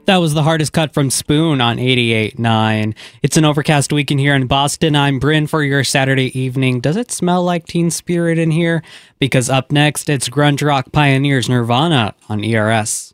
That was the hardest cut from Spoon on 88.9. It's an overcast weekend here in Boston. I'm Bryn for your Saturday evening. Does it smell like Teen Spirit in here? Because up next, it's grunge rock pioneers Nirvana on ERS.